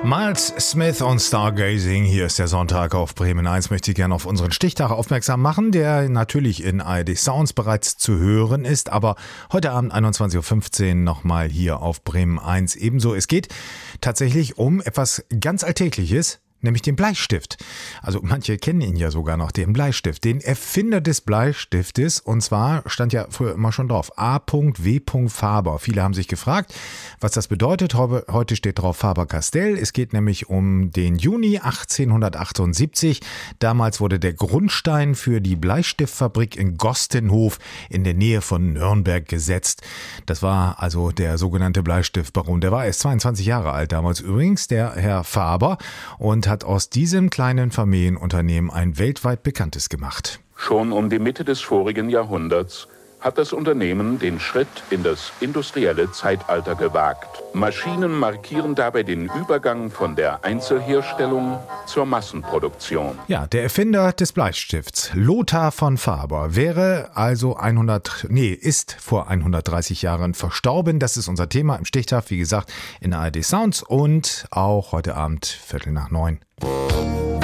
Miles Smith und Stargazing, hier ist der Sonntag auf Bremen 1, möchte ich gerne auf unseren Stichtag aufmerksam machen, der natürlich in ARD Sounds bereits zu hören ist, aber heute Abend 21.15 Uhr nochmal hier auf Bremen 1 ebenso. Es geht tatsächlich um etwas ganz Alltägliches, nämlich den Bleistift. Also manche kennen ihn ja sogar noch, den Bleistift, den Erfinder des Bleistiftes, und zwar stand ja früher immer schon drauf, A.W. Faber. Viele haben sich gefragt, was das bedeutet. Heute steht drauf Faber-Castell. Es geht nämlich um den Juni 1878. Damals wurde der Grundstein für die Bleistiftfabrik in Gostenhof in der Nähe von Nürnberg gesetzt. Das war also der sogenannte Bleistiftbaron. Der war erst 22 Jahre alt damals übrigens, der Herr Faber, und hat aus diesem kleinen Familienunternehmen ein weltweit bekanntes gemacht. Schon um die Mitte des vorigen Jahrhunderts hat das Unternehmen den Schritt in das industrielle Zeitalter gewagt. Maschinen markieren dabei den Übergang von der Einzelherstellung zur Massenproduktion. Ja, der Erfinder des Bleistifts, Lothar von Faber, ist vor 130 Jahren verstorben. Das ist unser Thema im Stichtag, wie gesagt, in ARD Sounds und auch heute Abend 8:45.